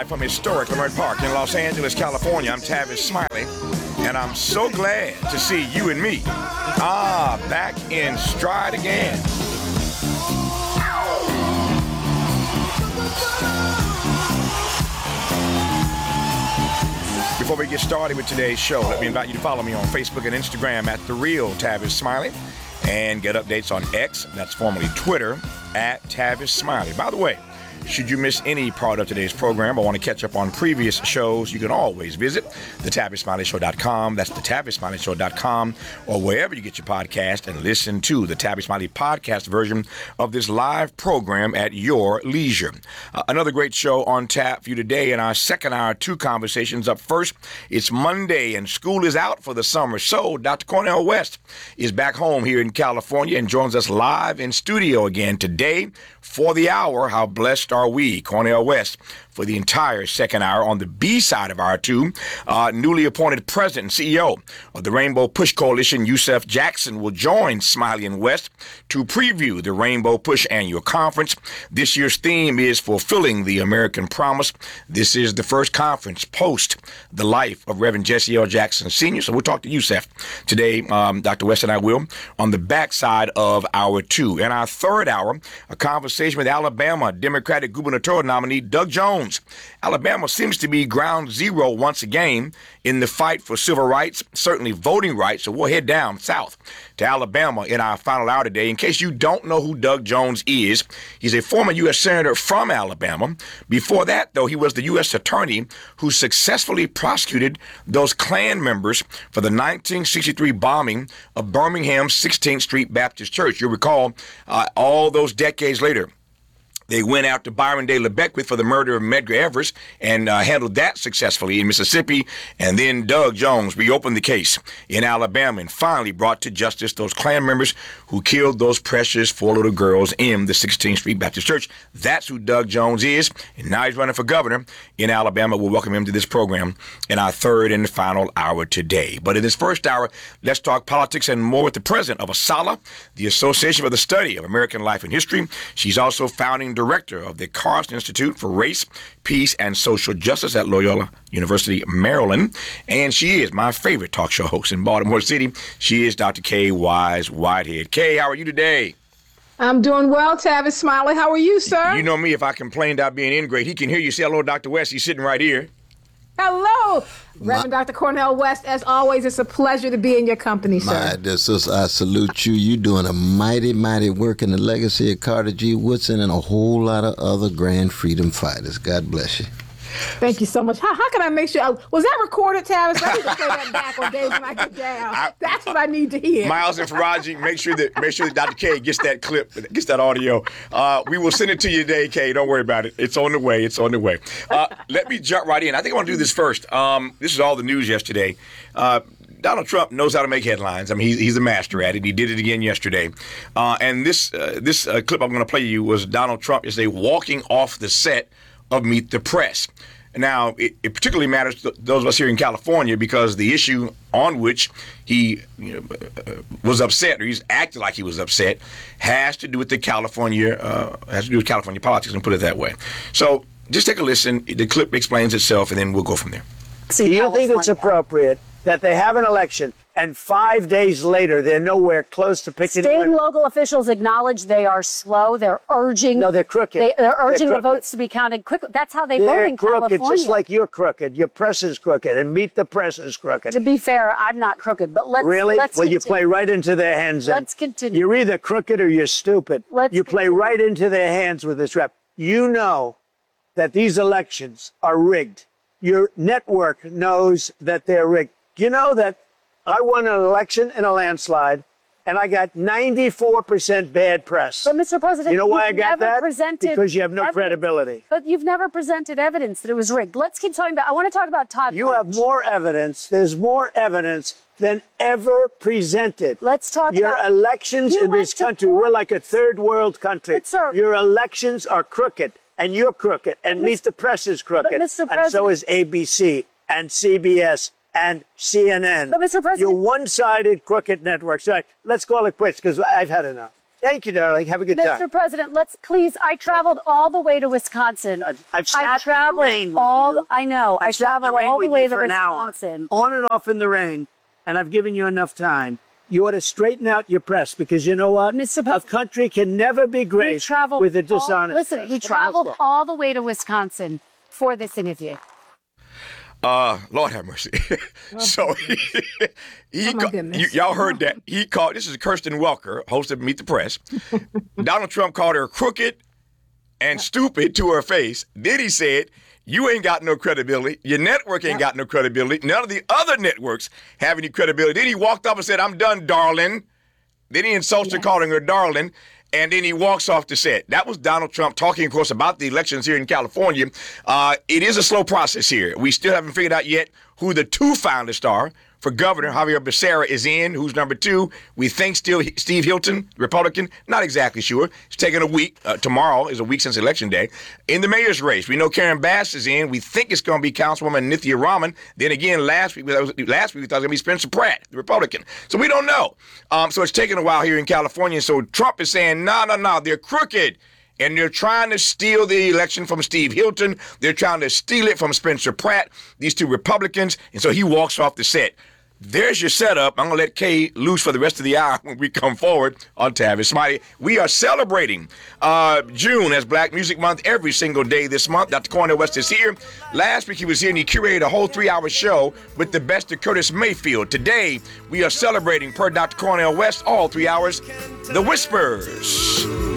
Live from historic Leimert Park in Los Angeles, California. I'm Tavis Smiley, and I'm so glad to see you and me. Back in stride again. Before we get started with today's show, let me invite you to follow me on Facebook and Instagram at The Real Tavis Smiley, and get updates on X, that's formerly Twitter, at Tavis Smiley. By the way, should you miss any part of today's program or want to catch up on previous shows, you can always visit thetavisSmileyShow.com. That's thetavisSmileyShow.com, or wherever you get your podcast, and listen to the Tavis Smiley podcast version of this live program at your leisure. Another great show on tap for you today in our second hour, two conversations. Up first, it's Monday and school is out for the summer. So Dr. Cornel West is back home here in California and joins us live in studio again today for the hour. How blessed are we? Cornel West for the entire second hour. On the B side of our two, newly appointed president and CEO of the Rainbow Push Coalition, Yusef Jackson, will join Smiley and West to preview the Rainbow Push annual conference. This year's theme is Fulfilling the American Promise. This is the first conference post the life of Reverend Jesse L. Jackson Sr. So we'll talk to Yusef today, Dr. West and I will, on the backside of hour two. In our third hour, a conversation with Alabama Democratic gubernatorial nominee Doug Jones. Alabama seems to be ground zero once again in the fight for civil rights, certainly voting rights. So we'll head down south to Alabama in our final hour today. In case you don't know who Doug Jones is, he's a former U.S. Senator from Alabama. Before that, though, he was the U.S. Attorney who successfully prosecuted those Klan members for the 1963 bombing of Birmingham's 16th Street Baptist Church. You'll recall all those decades later, they went out to Byron De La Beckwith for the murder of Medgar Evers and handled that successfully in Mississippi. And then Doug Jones reopened the case in Alabama and finally brought to justice those Klan members who killed those precious 4 little girls in the 16th Street Baptist Church. That's who Doug Jones is. And now he's running for governor in Alabama. We'll welcome him to this program in our third and final hour today. But in this first hour, let's talk politics and more with the president of ASALH, the Association for the Study of American Life and History. She's also founding director of the Carson Institute for Race, Peace, and Social Justice at Loyola University, Maryland. And she is my favorite talk show host in Baltimore City. She is Dr. Kay Wise Whitehead. Kay, how are you today? I'm doing well, Tavis Smiley. How are you, sir? You know me, if I complain about being ingrate, he can hear you say hello, Dr. West. He's sitting right here. Hello, Reverend Dr. Cornel West. As always, it's a pleasure to be in your company, sir. My dear sister, I salute you. You're doing a mighty, mighty work in the legacy of Carter G. Woodson and a whole lot of other grand freedom fighters. God bless you. Thank you so much. How can I make sure? Was that recorded, Tavis? I need to play that back on days when I get down. That's what I need to hear. Miles and Faraji, make sure that Dr. K gets that clip, gets that audio. We will send it to you today, Kay. Don't worry about it. It's on the way. It's on the way. Let me jump right in. I think I want to do this first. This is all the news yesterday. Donald Trump knows how to make headlines. I mean, he's a master at it. He did it again yesterday. And this clip I'm going to play you was Donald Trump yesterday walking off the set of Meet the Press. Now, it particularly matters to those of us here in California because the issue on which he was upset, or he's acted like he was upset, has to do with California politics, and put it that way. So just take a listen. The clip explains itself, and then we'll go from there. Do you think it's appropriate that they have an election and 5 days later they're nowhere close to picking? State and local officials acknowledge they are slow. They're urging. No, they're crooked. They're urging the votes to be counted quickly. That's how they vote in crooked, California. just like you're crooked. Your press is crooked, and Meet the Press is crooked. To be fair, I'm not crooked, but let's really. Let's well, continue. You play right into their hands. Let's continue. You're either crooked or you're stupid. You play right into their hands with this rep. You know that these elections are rigged. Your network knows that they're rigged. You know that I won an election in a landslide, and I got 94% bad press. But, Mr. President, you know why I got that? Because you have no evidence. credibility. But you've never presented evidence that it was rigged. Let's keep talking about. I want to talk about Todd. You have more evidence. There's more evidence than ever presented. Let's talk your about elections in this country. We're like a third world country. But, sir, your elections are crooked, and you're crooked, and Meet the Press is crooked, but, Mr. and so is ABC and CBS and CNN. But, Mr. President, your one-sided crooked networks. All right, let's call it quits because I've had enough. Thank you, darling. Have a good time. Mr. President, I traveled all the way to Wisconsin. I've sat traveled in the rain. I know. I traveled all the way to Wisconsin. On and off in the rain, and I've given you enough time. You ought to straighten out your press, because you know what? Mr. A President, country can never be great with a dishonest. Listen, he traveled all the way to Wisconsin for this interview. Lord have mercy. So y'all heard that. He called, this is Kirsten Welker, host of Meet the Press. Donald Trump called her crooked and stupid to her face. Then he said, you ain't got no credibility. Your network ain't got no credibility. None of the other networks have any credibility. Then he walked up and said, I'm done, darling. Then he insults her, calling her darling. And then he walks off the set. That was Donald Trump talking, of course, about the elections here in California. It is a slow process here. We still haven't figured out yet who the two finalists are. For governor, Javier Becerra is in. Who's number two? We think still Steve Hilton, Republican. Not exactly sure. It's taking a week. Tomorrow is a week since Election Day. In the mayor's race, we know Karen Bass is in. We think it's going to be Councilwoman Nithya Raman. Then again, last week we thought it was going to be Spencer Pratt, the Republican. So we don't know. So it's taking a while here in California. So Trump is saying, no, they're crooked. And they're trying to steal the election from Steve Hilton. They're trying to steal it from Spencer Pratt, these two Republicans. And so he walks off the set. There's your setup. I'm going to let Kay loose for the rest of the hour when we come forward on Tavis Smiley. We are celebrating June as Black Music Month every single day this month. Dr. Cornel West is here. Last week he was here and he curated a whole 3-hour show with the best of Curtis Mayfield. Today we are celebrating, per Dr. Cornel West, all 3 hours, The Whispers.